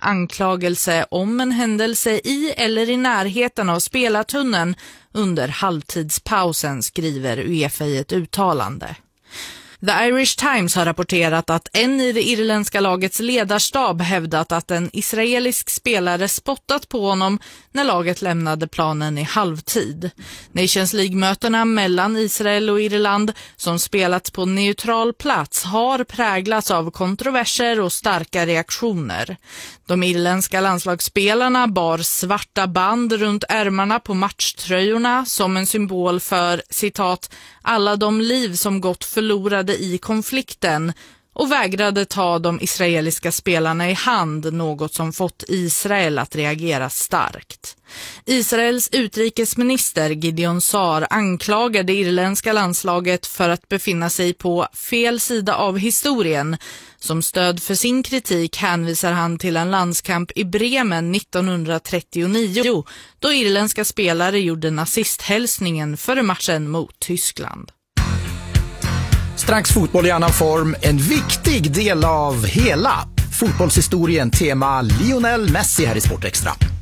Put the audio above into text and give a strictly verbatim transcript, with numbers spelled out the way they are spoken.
anklagelse om en händelse i eller i närheten av spelartunneln under halvtidspausen, skriver UEFA i ett uttalande. The Irish Times har rapporterat att en i det irländska lagets ledarstab hävdat att en israelisk spelare spottat på honom när laget lämnade planen i halvtid. Nations League-mötena mellan Israel och Irland, som spelats på neutral plats, har präglats av kontroverser och starka reaktioner. De irländska landslagsspelarna bar svarta band runt ärmarna på matchtröjorna som en symbol för, citat, alla de liv som gått förlorade i konflikten, och vägrade ta de israeliska spelarna i hand, något som fått Israel att reagera starkt. Israels utrikesminister Gideon Sa'ar anklagar det irländska landslaget för att befinna sig på fel sida av historien. Som stöd för sin kritik hänvisar han till en landskamp i Bremen nittonhundratrettionio, då irländska spelare gjorde nazisthälsningen före matchen mot Tyskland. Strax fotboll i annan form, en viktig del av hela fotbollshistorien, tema Lionel Messi här i Sport Extra.